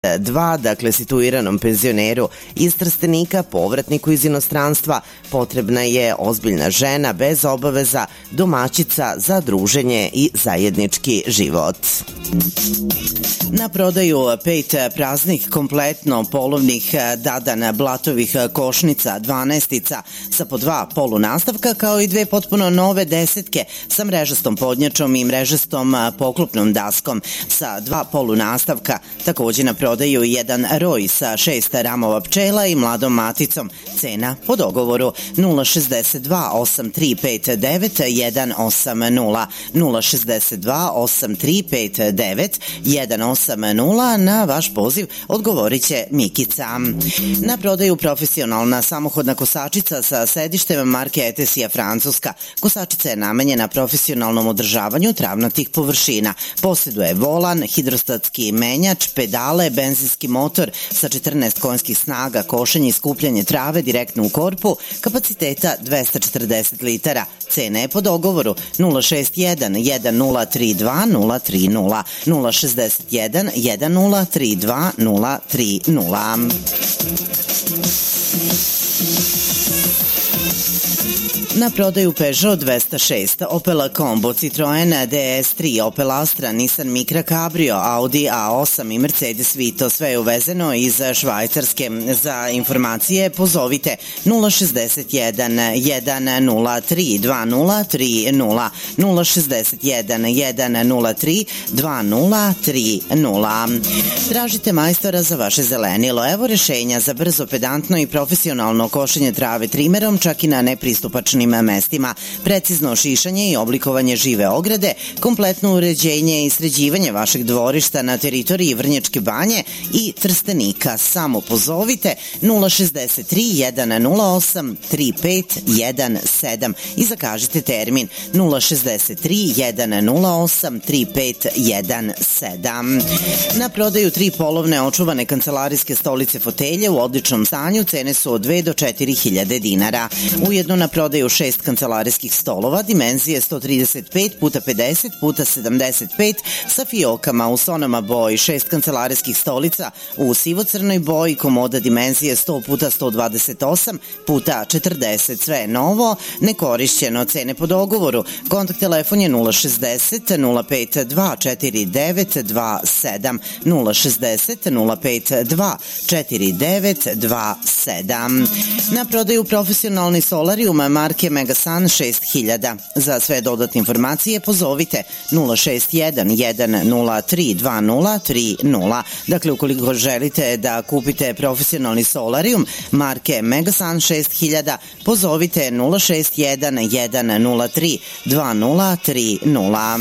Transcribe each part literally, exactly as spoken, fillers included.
dva, dakle situiranom penzioneru iz Trstenika, povratniku iz inostranstva, potrebna je ozbiljna žena bez obaveza, domaćica za druženje i zajednički život. Na prodaju pet praznih kompletno polovnih Dadan Blatovih košnica dvanaestica sa po dva polunastavka, kao i dve potpuno nove desetke sa mrežastom podnjačom i mrežastom poklopnom daskom sa dva polunastavka. Takođe na prodaju jedan roj sa šest ramova pčela i mladom maticom. Cena po dogovoru nula šest dva osam tri pet devet jedan osam nula nula šest dva osam tri pet devet jedan osam nula. Na vaš poziv odgovorit će Mikica. Na prodaju profesionalna samohodna kosačica sa sedištem marke Etesija Francuska. Kosačica je namenjena profesionalnom održavanju travnatih površina. Posjeduje volan, hidrostatski menjač, pedale, benzinski motor sa četrnaest konjskih snaga, košenje i skupljanje trave direktno u korpu, kapaciteta dvesta četrdeset litara. Cena je po dogovoru nula šest jedan jedan nula tri dva nula tri nula nula šest jedan jedan nula tri dva nula tri nula. Na prodaju Peugeot dvesta šest, Opel Combo, Citroen D S tri, Opel Astra, Nissan Micra Cabrio, Audi A osam i Mercedes Vito. Sve je uvezeno iz Švajcarske. Za informacije pozovite nula šest jedan jedan nula tri dva nula tri nula nula šest jedan jedan nula tri dva nula tri nula. Tražite majstora za vaše zelenilo. Evo rešenja za brzo, pedantno i profesionalno košenje trave trimerom, čak i na nepristupačnim mestima, precizno šišanje i oblikovanje žive ograde, kompletno uređenje i sređivanje vašeg dvorišta na teritoriji Vrnjačke Banje i Trstenika. Samo pozovite nula šest tri jedan nula osam tri pet jedan sedam i zakažite termin nula šest tri jedan nula osam tri pet jedan sedam. Na prodaju tri polovne očuvane kancelarijske stolice fotelje u odličnom stanju, cene su od dve do četiri hiljade dinara. Ujedno na prodaju šest kancelarijskih stolova, dimenzije sto trideset pet puta pedeset puta sedamdeset pet sa fiokama u sonama boji, šest kancelarijskih stolica u sivo-crnoj boji, komoda dimenzije sto puta sto dvadeset osam puta četrdeset, sve je novo, nekorišćeno, cene po dogovoru. Kontakt telefon je nula šest nula nula pet dva četiri devet dva sedam nula šest nula nula pet dva četiri devet dva sedam. Na prodaju profesionalni solarium marke Megasan šest hiljada. Za sve dodatne informacije pozovite nula šest jedan jedan nula tri dva nula tri nula. Dakle, ukoliko želite da kupite profesionalni solarium marke Megasan šest hiljada, pozovite nula šest jedan jedan nula tri dva nula tri nula.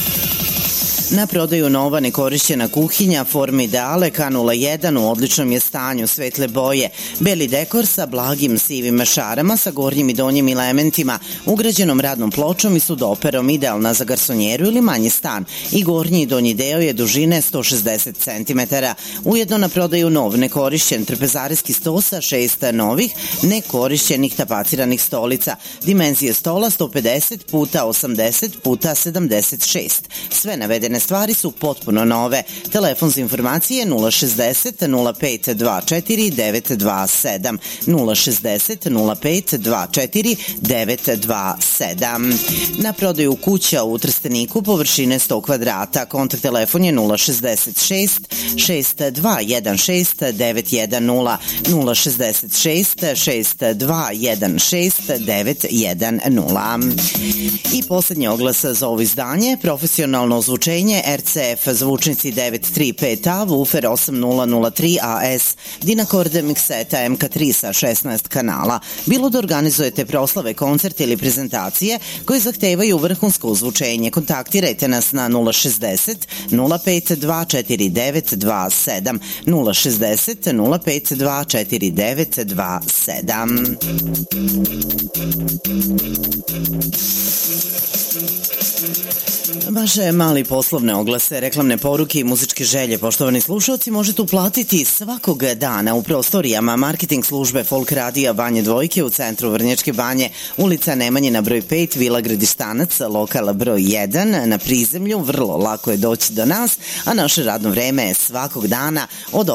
Na prodaju nova nekorišćena kuhinja forme Ideale K nula jedan u odličnom je stanju, svetle boje, beli dekor sa blagim sivim šarama sa gornjim i donjim elementima, ugrađenom radnom pločom i sudoperom, idealna za garsonjeru ili manji stan. I gornji i donji deo je dužine sto šezdeset centimetara. Ujedno na prodaju nov nekorišćen trpezarijski sto sa šest novih nekorišćenih tapaciranih stolica. Dimenzije stola sto pedeset puta osamdeset puta sedamdeset šest. Sve navedene stvari su potpuno nove. Telefon za informacije nula šest nula pet dva četiri devet dva sedam nula šest nula pet dva četiri devet dva sedam. Na prodaju kuća u Trsteniku površine sto kvadrata. Kontakt telefon je nula šest šest šest dva jedan šest devet jedan nula nula šest šest šest dva jedan šest devet jedan nula. I poslednji oglas za ovo izdanje, profesionalno ozvučenje R C F zvučnici devet tri pet A, Woofer osam nula nula tri A S, Dynacord mikseta M K tri sa šesnaest kanala. Bilo da organizujete proslave, koncerte ili prezentacije koji zahtevaju vrhunsko ozvučenje, kontaktirajte nas na nula šest nula pet dva četiri devet dva sedam nula šest nula pet dva četiri devet dva sedam. Vaše mali poslovne oglase, reklamne poruke i muzičke želje, poštovani slušalci, možete uplatiti svakog dana u prostorijama marketing službe Folk Radija Banje Dvojke u centru Vrnjačke Banje, ulica Nemanjina broj pet, Vila Gradištanac, lokal broj jedan, na prizemlju. Vrlo lako je doći do nas, a naše radno vreme je svakog dana od